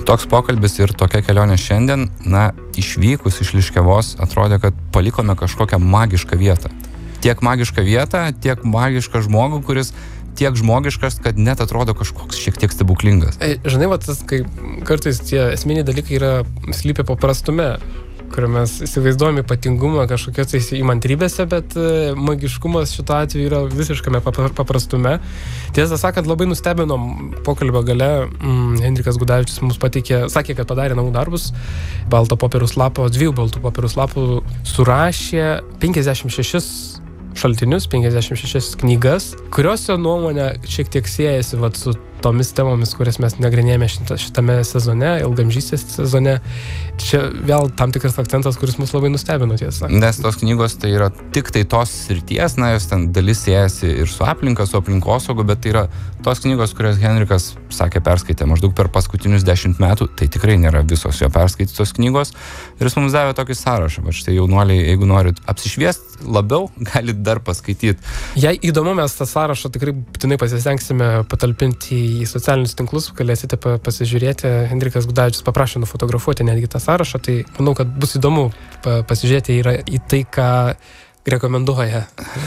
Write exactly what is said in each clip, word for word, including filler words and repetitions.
toks pokalbis ir tokia kelionė šiandien, na, išvykus iš Liškiavos atrodė, kad palikome kažkokią magišką vietą. Tiek magišką vietą, tiek magišką žmogų, kuris tiek žmogiškas, kad net atrodo kažkoks šiek tiek stebuklingas. E, žinai, va, tas, kai kartais tie esminiai dalykai yra slypia paprastume, kur mes įsivaizduojame ypatingumą kažkokios įmantrybėse, bet magiškumas šito atveju yra visiškame paprastume. Tiesą sakant, labai nustebinom pokalbio gale. Mm, Henrikas Gudavičius mums pateikė, sakė, kad padarė namų darbus. Balto popieriaus lapo, dviejų baltų popieriaus lapų surašė penkiasdešimt šešis šaltinius, penkiasdešimt šešias knygas, kurios jo nuomonė šiek tiek siejasi vat, su tomis temomis, kurias mes nagrinėjame šitą, šitame sezone, ilgamžystės sezone. Čia vėl tam tikras akcentas, kuris mus labai nustebino, tiesą. Nes tos knygos tai yra tik tai tos srities, na, jos ten dalis siejasi ir su aplinka, su aplinkosaugu, bet tai yra tos knygos, kurias Henrikas sakė perskaitė maždaug per paskutinius dešimt metų, tai tikrai nėra visos jo perskaitytos knygos. Ir jis mums davė tokį sąrašą, va štai jaunuoliai, jeigu norit apsišviest labiau, galit dar paskaityti. Jei įdomu, mes tą sąrašą tikrai būtinai pasistengsime patalpinti į socialinius tinklus, galėsite pasižiūrėti. Henrikas Gudavičius paprašė nufotografuoti netgi tą sąrašą, tai manau, kad bus įdomu pasižiūrėti yra į tai, ką rekomenduoja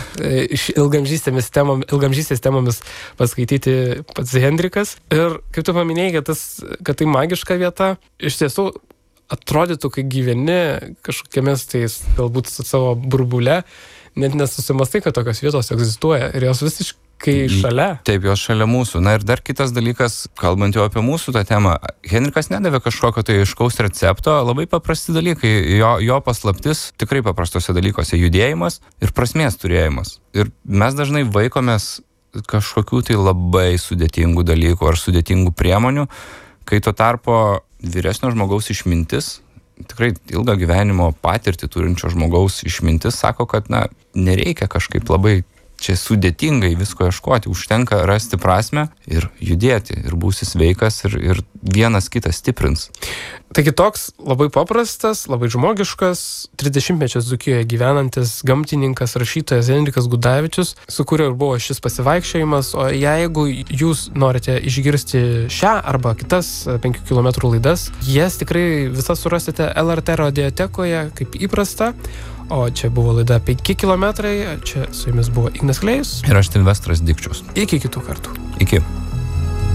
iš ilgamžystėmis temom, ilgamžystės temomis paskaityti pats Henrikas. Ir kaip tu paminėjai, kad, tas, kad tai magiška vieta, iš tiesų atrodytų, kai gyveni kažkokiamis tais galbūt su savo burbule, net nesusimastai, kad tokios vietos egzistuoja ir jos visiškai kai šalia. Taip, jos šalia mūsų. Na ir dar kitas dalykas, kalbant jau apie mūsų tą temą, Henrikas nedavė kažkokio tai aiškaus recepto, labai paprasti dalykai. Jo, jo paslaptis tikrai paprastose dalykuose - judėjimas ir prasmės turėjimas. Ir mes dažnai vaikomės kažkokių tai labai sudėtingų dalykų ar sudėtingų priemonių, kai tuo tarpo vyresnio žmogaus išmintis, tikrai ilgą gyvenimo patirtį turinčio žmogaus išmintis sako, kad na, nereikia kažkaip labai čia sudėtingai visko ieškoti, užtenka rasti prasmę ir judėti, ir būsi sveikas, ir, ir vienas kitas stiprins. Taigi toks labai paprastas, labai žmogiškas, trisdešimtmečius Dzūkijoje gyvenantis gamtininkas, rašytojas Henrikas Gudavičius, su kuriuo ir buvo šis pasivaikščiojimas, o jeigu jūs norite išgirsti šią arba kitas penkių kilometrų laidas, jas tikrai visas surasite L R T radiotekoje, kaip įprasta. O čia buvo laida penki kilometrai, čia su jumis buvo Ignas Klėjus. Ir aš Silvestras Dikčius. Iki kitų kartų. Iki.